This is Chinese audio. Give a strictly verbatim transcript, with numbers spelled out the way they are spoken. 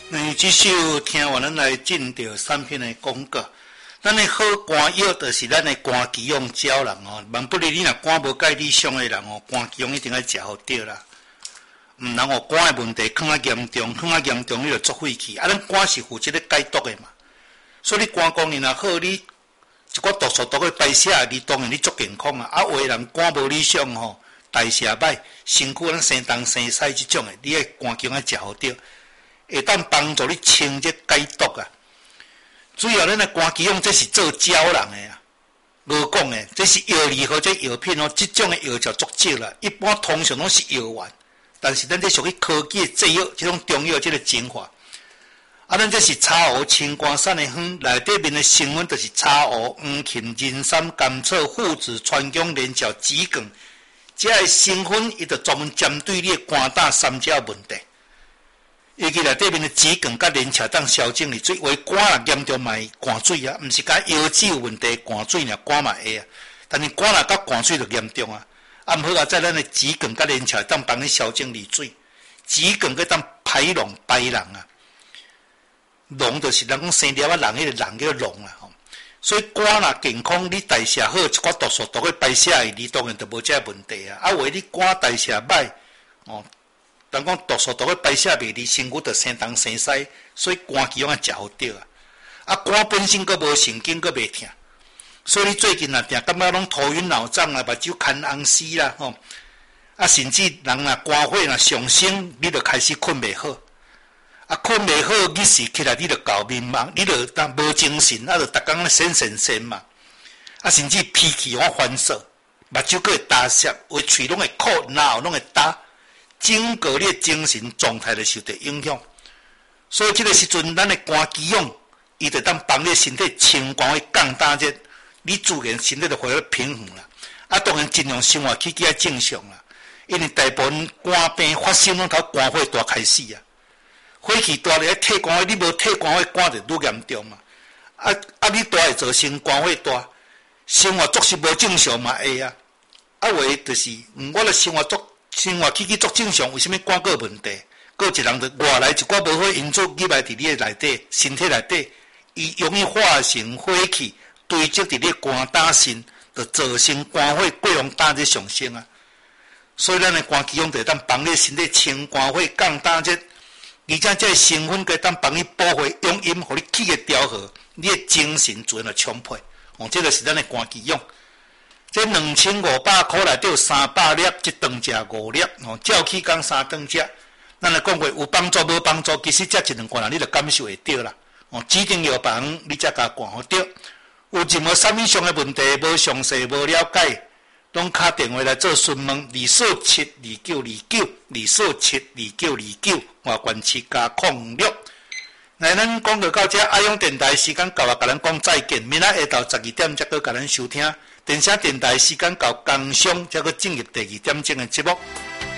嗯，这首听完咱来进到产品的广告。咱的好肝药就是咱的肝肌用胶人哦，万不利你若肝无介理想的人哦，肝肌用一定要食好对啦。毋然哦，肝的问题更加严重，更加严重你就作废去。啊，咱肝是负责咧解毒的嘛，所以你肝功能若好，你一寡毒素都会排泄，你当然你足健康啊。啊，有的人肝无理想吼，代谢歹，身躯咱生东生西即种的，你的肝肌要食好对。会当帮助你清洁解毒啊！主要咱的肝肌用这是做胶人的啊，无讲的，这是药理或者药品哦，这种的药就足少啦。一般通常拢是药丸，但是咱这属于科技的制药，这种中药这个精华。啊，咱这是茶胡青瓜散的粉，内底面的成分就是茶胡、黄芩、人参、甘草、附子、川芎、连翘、桔梗，这个成分伊就专门针对你的肝胆三者问题。尤其内底面的桔梗甲连翘当消肿哩，水为肝啊严重嘛肝水啊，毋是讲腰子有问题肝水尔肝嘛会啊，但是肝啊甲肝水就严重啊。啊毋好啊，在咱的桔梗甲连翘当帮你消肿利水，桔梗佮当排脓排脓啊，脓就是咱讲生了啊人迄个人叫脓啊吼。所以肝若健康，你代谢好，一寡毒素都会排泄去，你当然就无这问题啊。啊，为你肝代谢歹哦。人讲毒素都会排泄袂离身躯，就生东生西，所以肝肌用啊食好对啊。啊，肝本身佫无神经，佫袂痛，所以你最近啊，定感觉拢头晕脑胀啊，目睭看红丝啦，吼。啊，甚至人啊肝火若上升，你就开始困袂好。啊，困袂好，日时起来你就搞迷茫，你就当无精神，啊，就逐工咧神神神嘛。啊，甚至脾气我烦躁，目睭佫会干涩，有喙拢会苦，脑拢会焦。整个你的精神状态就受到影响，所以这个时阵，咱的肝肌用，伊就当帮你身体清肝会降胆热，你自然身体就回到平衡啦。啊，当然尽量生活起居要正常啦，因为大部分肝病发生拢头肝火大开始啊，火气大咧退肝火，你无退肝火，肝就愈严重嘛。啊啊，你大会造成肝火大，生活作息无正常嘛会啊。啊，为就是，嗯，我咧生活作。生活起居足正常，为什么肝个问题？个一人就外来一寡无好因素入来伫你的内底，身体内底，伊容易化成火气，堆积伫你肝胆肾，就造成肝火过量胆热上升啊。所以咱的肝肌用就当帮你身体清肝火、降胆热，而且这成分可以当帮你补回阳阴，互你气个调和，你的精神自然就充沛。哦，这个是咱的肝肌用。这两千五百块内底有三百粒，一顿食五粒，哦，照起讲三顿食。咱来讲过有帮助无帮助，其实食一两罐你就感受会到啦。哦，指定药房你才甲灌好对。有任何啥物上的问题无详细无了解，拢打电话来做询问，二四七二九二九，二四七二九二九，外关七加控六。来，咱讲到到这爱用电台时间到啊，甲咱讲再见。明仔下昼十二点才搁甲咱收听。电声电台时间到工商，才搁进入第二点钟的节目。